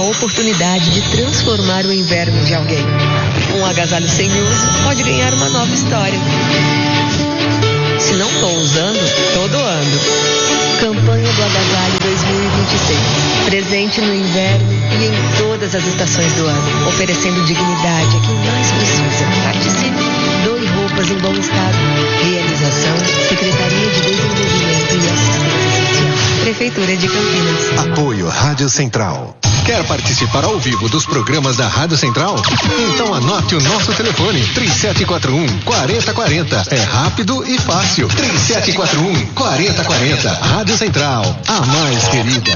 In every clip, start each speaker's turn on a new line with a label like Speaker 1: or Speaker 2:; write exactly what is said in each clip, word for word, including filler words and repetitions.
Speaker 1: oportunidade de transformar o inverno de alguém. Um agasalho sem uso pode ganhar uma nova história. Se não estou usando, tô doando. Campanha do Agasalho dois mil e vinte e seis. Presente no inverno e em todas as estações do ano. Oferecendo dignidade a quem mais precisa. Participe. Doe roupas em bom estado. Realização: Secretaria de Desenvolvimento e Assistência Social. Prefeitura de Campinas.
Speaker 2: Apoio Rádio Central. Quer participar ao vivo dos programas da Rádio Central? Então anote o nosso telefone: três sete quatro um, quatro zero quatro zero. É rápido e fácil. três sete quatro um, quatro zero quatro zero. Rádio Central, a mais querida.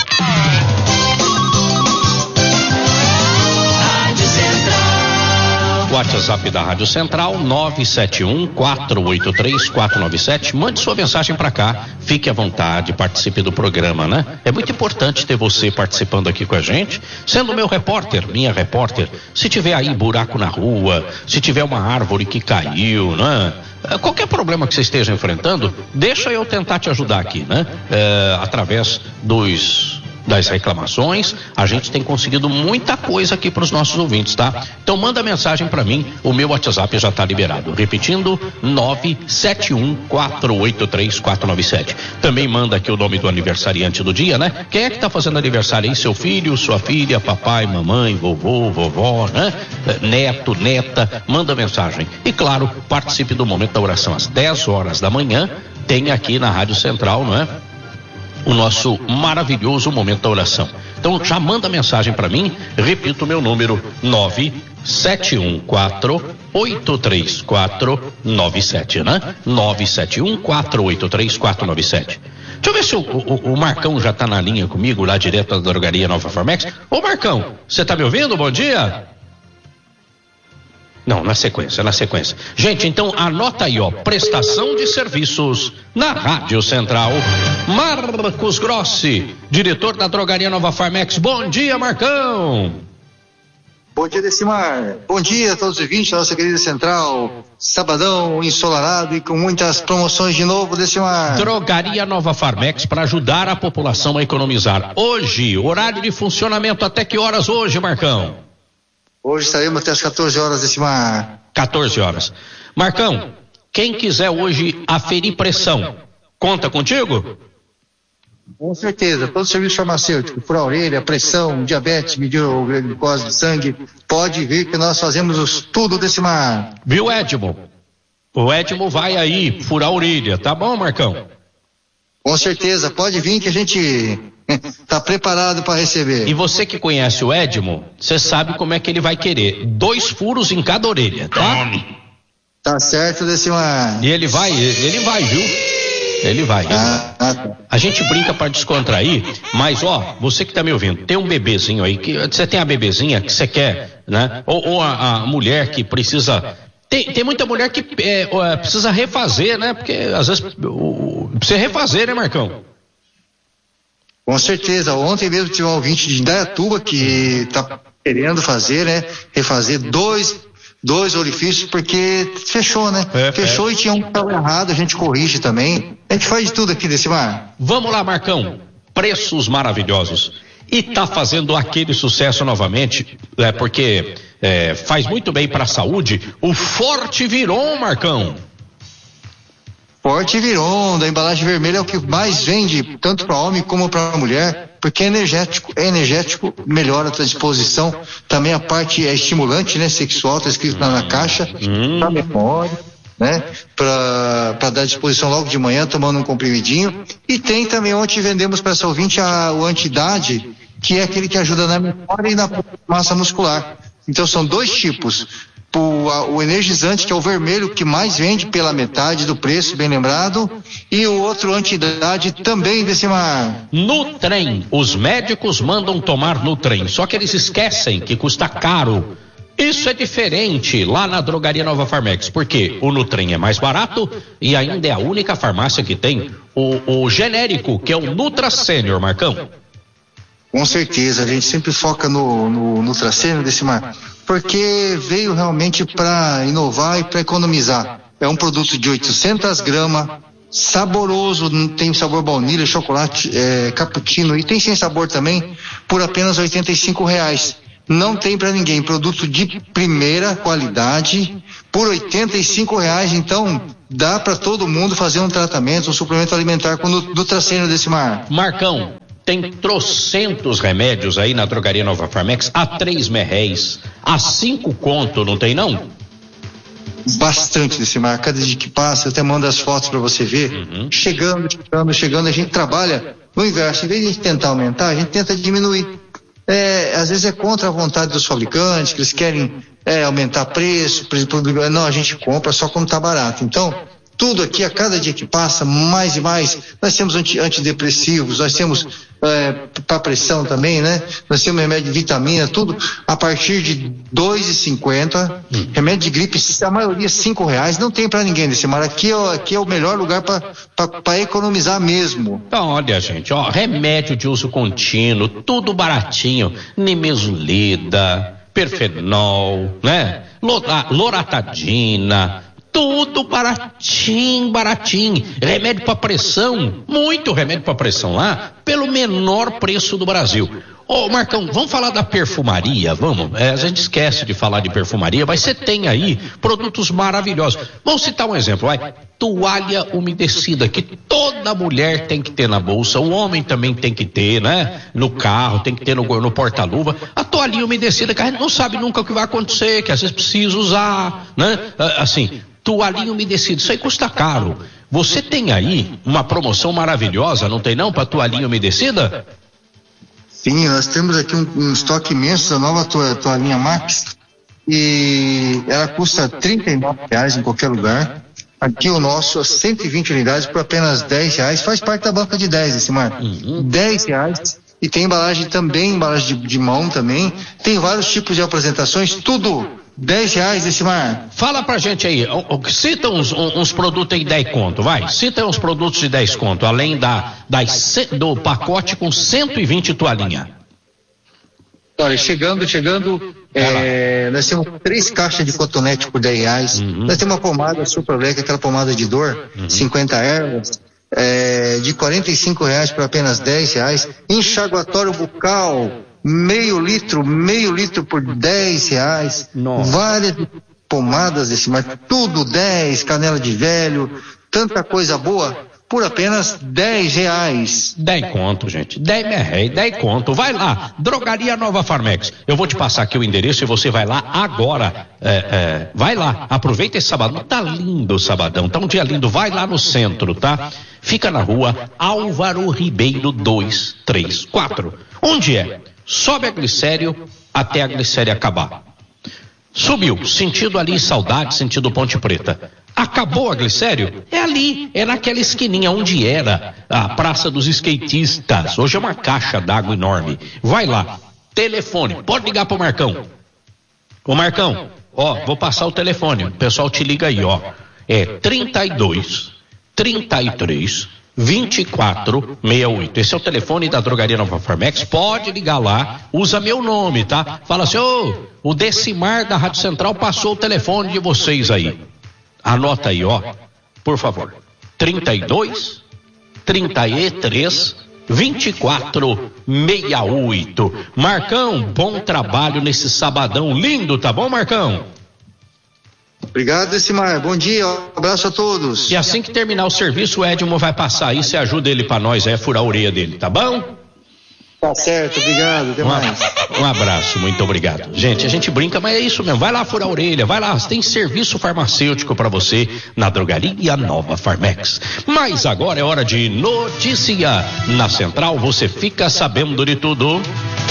Speaker 3: WhatsApp da Rádio Central nove sete um, quatro oito três, quatro nove sete. Mande sua mensagem para cá, fique à vontade, participe do programa, né? É muito importante ter você participando aqui com a gente, sendo meu repórter, minha repórter. Se tiver aí buraco na rua, se tiver uma árvore que caiu, né? Qualquer problema que você esteja enfrentando, deixa eu tentar te ajudar aqui, né? É, através dos das reclamações, a gente tem conseguido muita coisa aqui para os nossos ouvintes, tá? Então manda mensagem para mim, o meu WhatsApp já está liberado. Repetindo, nove sete um, quatro oito três, quatro nove sete. Também manda aqui o nome do aniversariante do dia, né? Quem é que tá fazendo aniversário aí? Seu filho, sua filha, papai, mamãe, vovô, vovó, né? Neto, neta, manda mensagem. E claro, participe do Momento da Oração às dez horas da manhã, tem aqui na Rádio Central, não é? O nosso maravilhoso Momento da Oração. Então já manda mensagem para mim, repito o meu número, nove sete um quatro oito três quatro nove sete, né? nove sete um quatro oito três quatro nove sete. Deixa eu ver se o, o, o Marcão já tá na linha comigo, lá direto da Drogaria Nova Farmex. Ô Marcão, você tá me ouvindo? Bom dia. Não, na sequência, na sequência. Gente, então anota aí, ó, prestação de serviços na Rádio Central. Marcos Grossi, diretor da Drogaria Nova Farmex. Bom dia, Marcão.
Speaker 4: Bom dia, Decimar. Bom dia a todos os ouvintes da nossa querida Central. Sabadão ensolarado e com muitas promoções de novo, Decimar.
Speaker 3: Drogaria Nova Farmex para ajudar a população a economizar. Hoje, horário de funcionamento até que horas hoje, Marcão?
Speaker 4: Hoje estaremos até as quatorze horas, Decimar.
Speaker 3: quatorze horas. Marcão, quem quiser hoje aferir pressão, conta contigo?
Speaker 4: Com certeza, todo o serviço farmacêutico, furar a orelha, pressão, diabetes, medir o glicose de sangue, pode vir que nós fazemos os, tudo, Decimar.
Speaker 3: Viu, Edmo? O Edmo vai aí furar a orelha, tá bom, Marcão?
Speaker 4: Com certeza, pode vir que a gente tá preparado para receber.
Speaker 3: E você que conhece o Edmo, você sabe como é que ele vai querer. Dois furos em cada orelha, tá?
Speaker 4: Tá certo, Decimar.
Speaker 3: E ele vai, ele vai, viu? Ele vai.
Speaker 4: Ah, ah.
Speaker 3: A gente brinca para descontrair, mas ó, você que tá me ouvindo, tem um bebezinho aí, que você tem a bebezinha que você quer, né? Ou, ou a, a mulher que precisa... Tem, tem muita mulher que é, é, precisa refazer, né? Porque às vezes o, precisa refazer, né, Marcão?
Speaker 4: Com certeza. Ontem mesmo tive um ouvinte de Indaiatuba que tá querendo fazer, né? Refazer dois, dois orifícios porque fechou, né? É, fechou é. E tinha um que estava errado, a gente corrige também. A gente faz de tudo aqui, Decimar.
Speaker 3: Vamos lá, Marcão. Preços maravilhosos. E tá fazendo aquele sucesso novamente, é, porque é, faz muito bem para a saúde, o Forte Viron, Marcão.
Speaker 4: Forte Viron, da embalagem vermelha, é o que mais vende, tanto para homem como para mulher, porque é energético, é energético, melhora a tua disposição, também a parte é estimulante, né, sexual, tá escrito lá na caixa, hum. Pra memória, né, pra, pra dar disposição logo de manhã, tomando um comprimidinho, e tem também onde vendemos para essa ouvinte a, o Antidade, que é aquele que ajuda na memória e na massa muscular. Então são dois tipos. O, a, o energizante, que é o vermelho, que mais vende pela metade do preço, bem lembrado, e o outro Antidade também, Decimar.
Speaker 3: Nutrem, os médicos mandam tomar Nutrem, só que eles esquecem que custa caro. Isso é diferente lá na Drogaria Nova Farmex, porque o Nutrem é mais barato e ainda é a única farmácia que tem o, o genérico, que é o Nutra Senior, Marcão.
Speaker 4: Com certeza, a gente sempre foca no, no Nutraceno, Decimar, porque veio realmente para inovar e para economizar. É um produto de oitocentas gramas, saboroso, tem sabor baunilha, chocolate, é, cappuccino, e tem sem sabor também, por apenas oitenta e cinco reais. Não tem para ninguém, produto de primeira qualidade, por oitenta e cinco reais, então dá para todo mundo fazer um tratamento, um suplemento alimentar com o Nutraceno Decimar.
Speaker 3: Marcão, tem trocentos remédios aí na Drogaria Nova Farmex a três merréis, a cinco conto, não tem não?
Speaker 4: Bastante desse mar, cada dia que passa, eu até mando as fotos para você ver, uhum. chegando, chegando, chegando, a gente trabalha no inverso, em vez de a gente tentar aumentar, a gente tenta diminuir. É, às vezes é contra a vontade dos fabricantes, que eles querem é, aumentar preço, não, a gente compra só quando tá barato. Então, tudo aqui, a cada dia que passa, mais e mais, nós temos anti, antidepressivos, nós temos é, para pressão também, né? Nós temos remédio de vitamina, tudo a partir de dois reais e cinquenta centavos, hum. remédio de gripe, a maioria cinco reais, não tem para ninguém desse mar, aqui é, aqui é o melhor lugar para economizar mesmo.
Speaker 3: Então, olha gente, ó, remédio de uso contínuo, tudo baratinho, nimesulida, perfenol, né? Loratadina, tudo baratinho, baratinho. Remédio para pressão, muito remédio para pressão lá, pelo menor preço do Brasil. Ô Marcão, vamos falar da perfumaria, vamos? É, a gente esquece de falar de perfumaria, mas você tem aí produtos maravilhosos. Vamos citar um exemplo, vai. Toalha umedecida, que toda mulher tem que ter na bolsa, o homem também tem que ter, né? No carro, tem que ter no, no porta-luva. A toalhinha umedecida, que a gente não sabe nunca o que vai acontecer, que às vezes precisa usar, né? Assim, toalhinha umedecida, isso aí custa caro. Você tem aí uma promoção maravilhosa, não tem não, para toalhinha umedecida?
Speaker 4: Sim, nós temos aqui um, um estoque imenso da nova toalhinha Max, e ela custa trinta e nove reais em qualquer lugar. Aqui o nosso, cento e vinte unidades por apenas dez reais, faz parte da banca de dez esse mar. Uhum. dez reais, e tem embalagem também, embalagem de, de mão também, tem vários tipos de apresentações, tudo dez reais esse mar.
Speaker 3: Fala pra gente aí, cita uns, uns produtos aí de dez conto, vai, cita uns produtos de dez conto, além da, das, do pacote com cento e vinte toalhinha.
Speaker 4: Olha, chegando, chegando, é, nós temos três caixas de cotonete por dez reais, uhum. Nós temos uma pomada Super Black, aquela pomada de dor, uhum. cinquenta ervas, é, de quarenta e cinco reais por apenas dez reais, enxaguatório bucal, meio litro, meio litro por dez reais, Nossa. Várias pomadas desse mar, tudo dez, canela de velho, tanta coisa boa, por apenas dez reais.
Speaker 3: dez conto, gente, dez merréis, dez conto, vai lá, Drogaria Nova Farmex, eu vou te passar aqui o endereço e você vai lá agora, é, é, vai lá, aproveita esse sabadão, tá lindo o sabadão, tá um dia lindo, vai lá no centro, tá? Fica na rua Álvaro Ribeiro duzentos e trinta e quatro, onde é? Sobe a Glicério até a Glicério acabar. Subiu, sentido ali Saudade, sentido Ponte Preta. Acabou a Glicério? É ali, é naquela esquininha onde era a Praça dos Skatistas. Hoje é uma caixa d'água enorme. Vai lá, telefone, pode ligar pro Marcão. Ô Marcão, ó, vou passar o telefone, o pessoal te liga aí, ó. É trinta e dois, trinta e três, vinte e quatro sessenta e oito. Esse é o telefone da Drogaria Nova Farmex. Pode ligar lá, usa meu nome, tá? Fala assim, ô, o Decimar da Rádio Central passou o telefone de vocês aí. Anota aí, ó, por favor. trinta e dois, trinta e três, vinte e quatro sessenta e oito. Marcão, bom trabalho nesse sabadão lindo, tá bom, Marcão?
Speaker 4: Obrigado, Decimar. Bom dia, um abraço a todos.
Speaker 3: E assim que terminar o serviço, o Edmo vai passar aí, você ajuda ele pra nós, é furar a orelha dele, tá bom?
Speaker 4: Tá certo, obrigado, até mais.
Speaker 3: Um abraço, muito obrigado. Gente, a gente brinca, mas é isso mesmo, vai lá furar a orelha, vai lá, tem serviço farmacêutico pra você na Drogaria Nova Farmex. Mas agora é hora de notícia. Na Central você fica sabendo de tudo.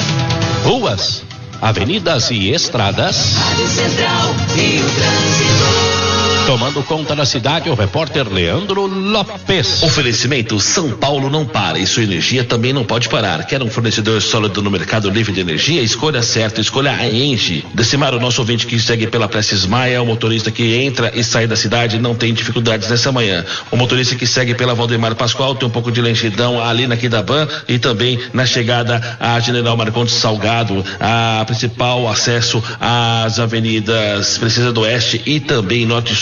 Speaker 3: Ruas, avenidas e estradas.
Speaker 5: Rádio Central e o trânsito.
Speaker 3: Tomando conta da cidade, o repórter Leandro Lopes.
Speaker 6: Oferecimento São Paulo não para e sua energia também não pode parar. Quer um fornecedor sólido no mercado livre de energia? Escolha certo, escolha a Engie. Decimar, o nosso ouvinte que segue pela Prestes Maia, é o motorista que entra e sai da cidade não tem dificuldades nessa manhã. O motorista que segue pela Valdemar Pascoal tem um pouco de lentidão ali na Quidaban e também na chegada à General Marcondes Salgado, a principal acesso às avenidas Princesa do Oeste e também Norte e Sul.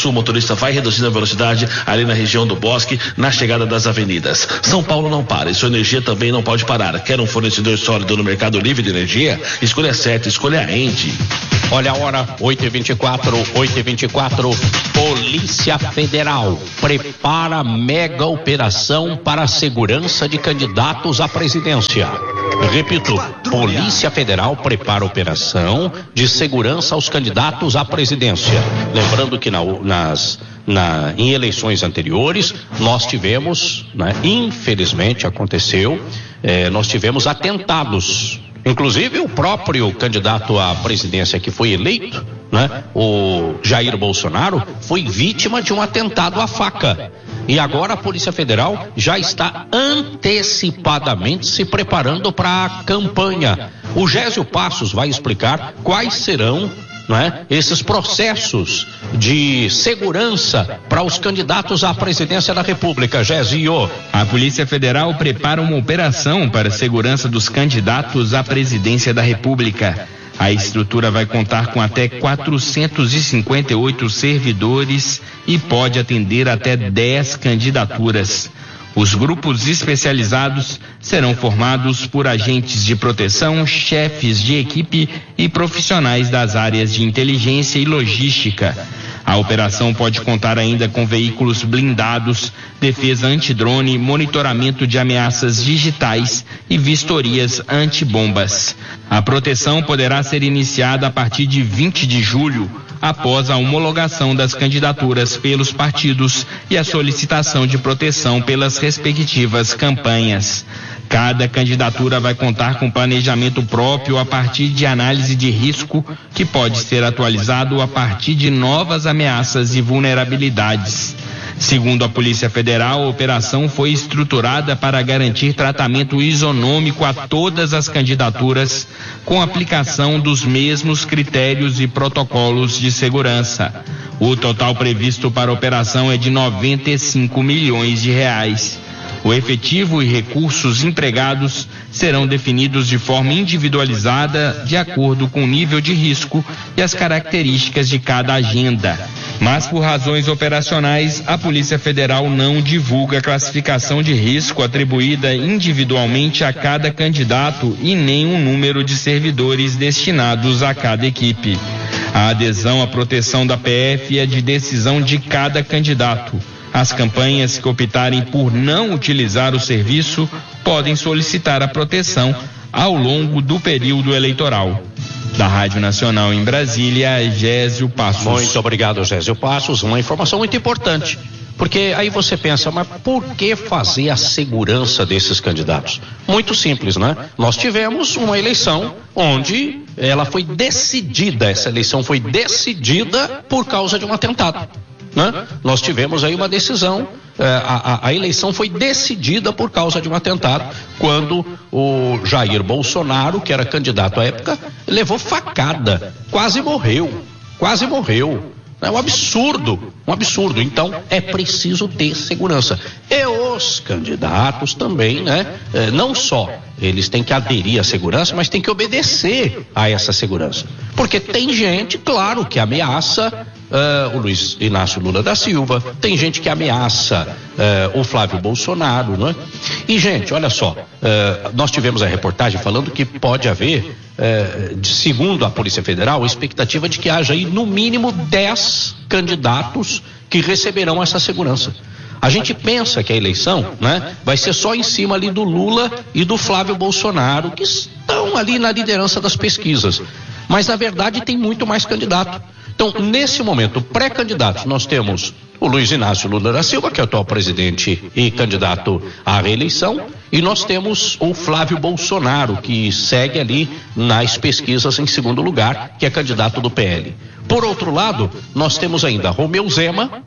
Speaker 6: Sul, o motorista vai reduzindo a velocidade ali na região do Bosque, na chegada das avenidas. São Paulo não para e sua energia também não pode parar. Quer um fornecedor sólido no Mercado Livre de Energia? Escolha certa, escolha a Engie.
Speaker 3: Olha a hora, oito e vinte e quatro, oito e vinte e quatro. Polícia Federal prepara mega operação para a segurança de candidatos à presidência. Repito, Polícia Federal prepara operação de segurança aos candidatos à presidência. Lembrando que na, nas, na, em eleições anteriores nós tivemos, né, infelizmente aconteceu, eh, nós tivemos atentados. Inclusive o próprio candidato à presidência que foi eleito, né, o Jair Bolsonaro, foi vítima de um atentado à faca. E agora a Polícia Federal já está antecipadamente se preparando para a campanha. O Gésio Passos vai explicar quais serão, né, esses processos de segurança para os candidatos à presidência da República. Gésio.
Speaker 7: A Polícia Federal prepara uma operação para a segurança dos candidatos à presidência da República. A estrutura vai contar com até quatrocentos e cinquenta e oito servidores e pode atender até dez candidaturas. Os grupos especializados serão formados por agentes de proteção, chefes de equipe e profissionais das áreas de inteligência e logística. A operação pode contar ainda com veículos blindados, defesa antidrone, monitoramento de ameaças digitais e vistorias antibombas. A proteção poderá ser iniciada a partir de vinte de julho, após a homologação das candidaturas pelos partidos e a solicitação de proteção pelas respectivas campanhas. Cada candidatura vai contar com planejamento próprio a partir de análise de risco, que pode ser atualizado a partir de novas ameaças e vulnerabilidades. Segundo a Polícia Federal, a operação foi estruturada para garantir tratamento isonômico a todas as candidaturas, com aplicação dos mesmos critérios e protocolos de segurança. O total previsto para a operação é de noventa e cinco milhões de reais. O efetivo e recursos empregados serão definidos de forma individualizada, de acordo com o nível de risco e as características de cada agenda. Mas, por razões operacionais, a Polícia Federal não divulga a classificação de risco atribuída individualmente a cada candidato e nem o número de servidores destinados a cada equipe. A adesão à proteção da P F é de decisão de cada candidato. As campanhas que optarem por não utilizar o serviço podem solicitar a proteção ao longo do período eleitoral. Da Rádio Nacional em Brasília, Gésio Passos.
Speaker 3: Muito obrigado, Gésio Passos. Uma informação muito importante, porque aí você pensa, mas por que fazer a segurança desses candidatos? Muito simples, né? Nós tivemos uma eleição onde ela foi decidida, essa eleição foi decidida por causa de um atentado. Né? Nós tivemos aí uma decisão, eh, a, a, a eleição foi decidida por causa de um atentado, quando o Jair Bolsonaro, que era candidato à época, levou facada, quase morreu, quase morreu. É um absurdo, um absurdo. Então é preciso ter segurança. E os candidatos também, né? É, não só eles têm que aderir à segurança, mas têm que obedecer a essa segurança. Porque tem gente, claro, que ameaça uh, o Luiz Inácio Lula da Silva, tem gente que ameaça uh, o Flávio Bolsonaro, né? E, gente, olha só, uh, nós tivemos a reportagem falando que pode haver, uh, segundo a Polícia Federal, a expectativa de que haja aí no mínimo dez candidatos que receberão essa segurança. A gente pensa que a eleição, né, vai ser só em cima ali do Lula e do Flávio Bolsonaro, que estão ali na liderança das pesquisas. Mas, na verdade, tem muito mais candidato. Então, nesse momento, pré-candidatos, nós temos o Luiz Inácio Lula da Silva, que é o atual presidente e candidato à reeleição, e nós temos o Flávio Bolsonaro, que segue ali nas pesquisas em segundo lugar, que é candidato do P L. Por outro lado, nós temos ainda Romeu Zema,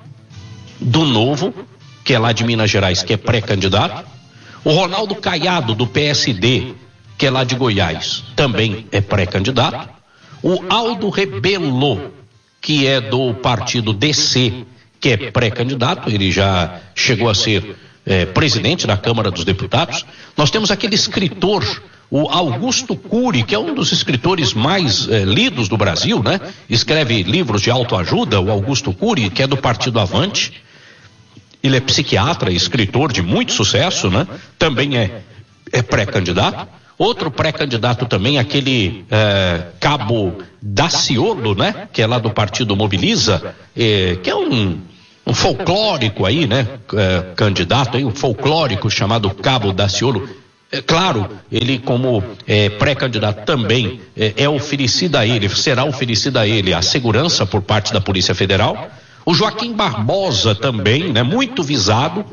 Speaker 3: do Novo, que é lá de Minas Gerais, que é pré-candidato. O Ronaldo Caiado, do P S D, que é lá de Goiás, também é pré-candidato. O Aldo Rebelo, que é do partido D C, que é pré-candidato, ele já chegou a ser é, presidente da Câmara dos Deputados. Nós temos aquele escritor, O Augusto Cury, que é um dos escritores mais eh, lidos do Brasil, né? Escreve livros de autoajuda, o Augusto Cury, que é do Partido Avante. Ele é psiquiatra, escritor de muito sucesso, né? Também é, é pré-candidato. Outro pré-candidato também, aquele eh, Cabo Daciolo, né? Que é lá do Partido Mobiliza, eh, que é um, um folclórico aí, né? Eh, candidato aí, um folclórico chamado Cabo Daciolo. É claro, ele como é, pré-candidato também é, é oferecido a ele, será oferecido a ele a segurança por parte da Polícia Federal. O Joaquim Barbosa também, né, muito visado,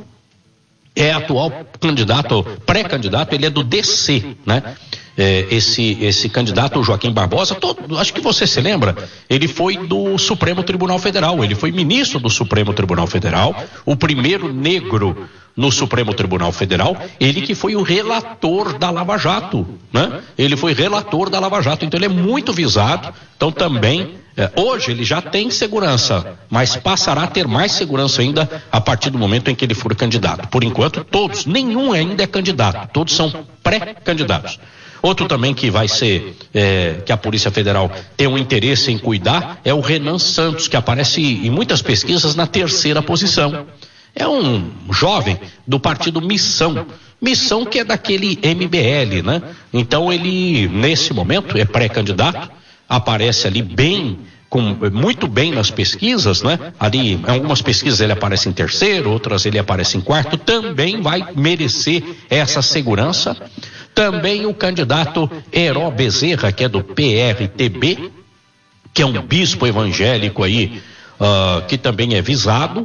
Speaker 3: é atual candidato, pré-candidato, ele é do D C, né? É, esse, esse candidato, o Joaquim Barbosa, todo, acho que você se lembra, ele foi do Supremo Tribunal Federal, ele foi ministro do Supremo Tribunal Federal, o primeiro negro no Supremo Tribunal Federal, ele que foi o relator da Lava Jato, né? Ele foi relator da Lava Jato, então ele é muito visado, então também, eh, hoje ele já tem segurança, mas passará a ter mais segurança ainda a partir do momento em que ele for candidato. Por enquanto, todos, nenhum ainda é candidato, todos são pré-candidatos. Outro também que vai ser, é, que a Polícia Federal tem um interesse em cuidar, é o Renan Santos, que aparece em muitas pesquisas na terceira posição. É um jovem do partido Missão, Missão que é daquele M B L, né? Então ele, nesse momento, é pré-candidato, aparece ali bem, com, muito bem nas pesquisas, né? Ali, em algumas pesquisas ele aparece em terceiro, outras ele aparece em quarto, também vai merecer essa segurança. Também o candidato Heró Bezerra, que é do P R T B, que é um bispo evangélico aí, uh, que também é visado.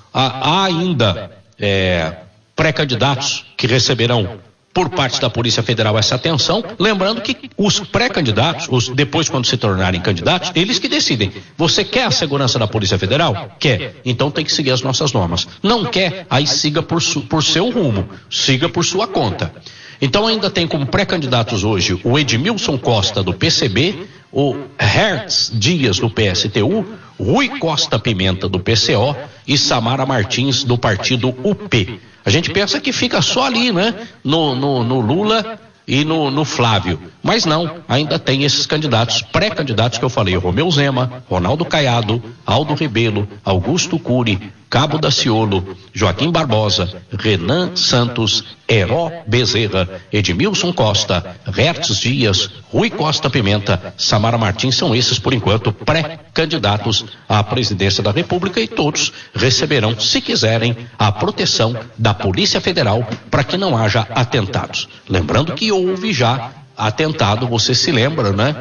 Speaker 3: Há ainda é, pré-candidatos que receberão por parte da Polícia Federal essa atenção, lembrando que os pré-candidatos, os, depois quando se tornarem candidatos, eles que decidem. Você quer a segurança da Polícia Federal? Quer. Então tem que seguir as nossas normas. Não quer? Aí siga por, su, por seu rumo, siga por sua conta. Então ainda tem como pré-candidatos hoje o Edmilson Costa do P C B, o Hertz Dias do P S T U, Rui Costa Pimenta do P C O e Samara Martins do partido U P. A gente pensa que fica só ali, né? No, no, no Lula e no, no Flávio. Mas não, ainda tem esses candidatos, pré-candidatos que eu falei, Romeu Zema, Ronaldo Caiado, Aldo Rebelo, Augusto Cury, Cabo Daciolo, Joaquim Barbosa, Renan Santos, Heró Bezerra, Edmilson Costa, Hertz Dias, Rui Costa Pimenta, Samara Martins, são esses, por enquanto, pré-candidatos à presidência da República e todos receberão, se quiserem, a proteção da Polícia Federal para que não haja atentados. Lembrando que houve já atentado, você se lembra, né?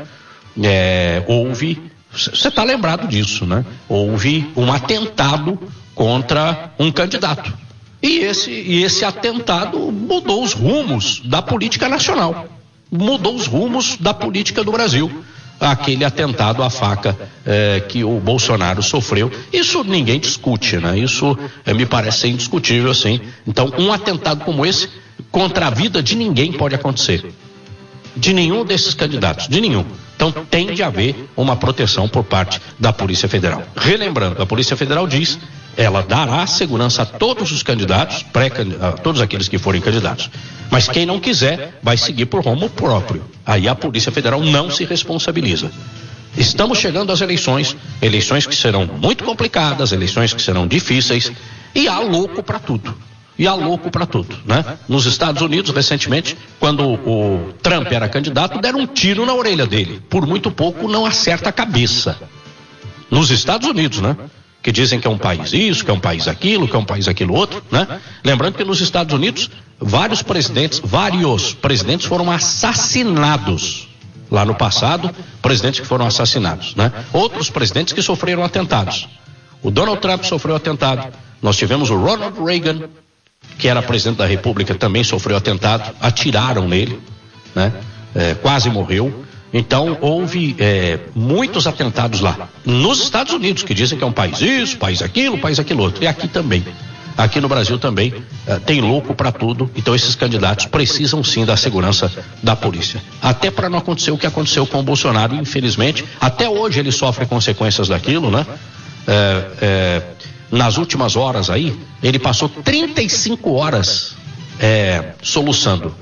Speaker 3: É, houve, você está lembrado disso, né? Houve um atentado contra um candidato. E esse, e esse atentado mudou os rumos da política nacional, mudou os rumos da política do Brasil. Aquele atentado à faca eh, que o Bolsonaro sofreu, isso ninguém discute, né? Isso eh, me parece ser indiscutível, assim. Então, um atentado como esse contra a vida de ninguém pode acontecer, de nenhum desses candidatos, de nenhum. Então tem de haver uma proteção por parte da Polícia Federal. Relembrando, a Polícia Federal diz, ela dará segurança a todos os candidatos, pré a todos aqueles que forem candidatos. Mas quem não quiser, vai seguir por rumo próprio. Aí a Polícia Federal não se responsabiliza. Estamos chegando às eleições, eleições que serão muito complicadas, eleições que serão difíceis, e há louco para tudo. E há louco para tudo, né? Nos Estados Unidos, recentemente, quando o Trump era candidato, deram um tiro na orelha dele. Por muito pouco não acerta a cabeça. Nos Estados Unidos, né? Que dizem que é um país isso, que é um país aquilo, que é um país aquilo outro, né? Lembrando que nos Estados Unidos, vários presidentes, vários presidentes foram assassinados. Lá no passado, presidentes que foram assassinados, né? Outros presidentes que sofreram atentados. O Donald Trump sofreu atentado. Nós tivemos o Ronald Reagan, que era presidente da República, também sofreu atentado, atiraram nele, né? É, quase morreu. Então houve é, muitos atentados lá, nos Estados Unidos, que dizem que é um país isso, país aquilo, país aquilo outro, e aqui também. Aqui no Brasil também é, tem louco para tudo, então esses candidatos precisam sim da segurança da polícia. Até para não acontecer o que aconteceu com o Bolsonaro, infelizmente, até hoje ele sofre consequências daquilo, né? É, é, nas últimas horas aí, ele passou trinta e cinco horas é, soluçando.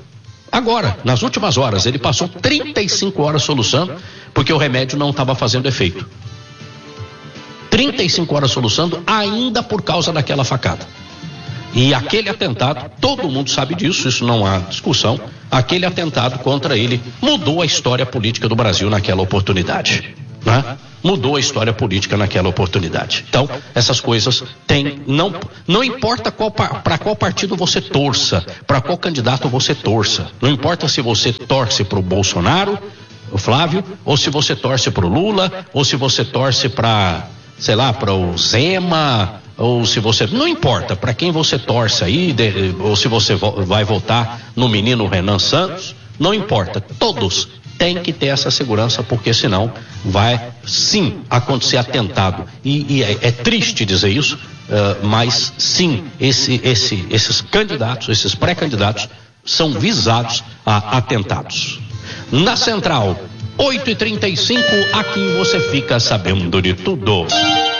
Speaker 3: Agora, nas últimas horas, ele passou trinta e cinco horas soluçando, porque o remédio não estava fazendo efeito. trinta e cinco horas soluçando, ainda por causa daquela facada. E aquele atentado, todo mundo sabe disso, isso não há discussão, aquele atentado contra ele mudou a história política do Brasil naquela oportunidade, né? Mudou a história política naquela oportunidade. Então, essas coisas têm, não, não importa qual, para qual partido você torça, para qual candidato você torça, não importa se você torce para o Bolsonaro, o Flávio, ou se você torce para o Lula, ou se você torce para, sei lá, para o Zema, ou se você, não importa para quem você torce aí, de, ou se você vo, vai votar no menino Renan Santos, não importa, todos têm que ter essa segurança, porque senão vai sim acontecer atentado. E, e é, é triste dizer isso, uh, mas sim, esse, esse, esses candidatos, esses pré-candidatos são visados a atentados. Na Central, oito e trinta e cinco, aqui você fica sabendo de tudo.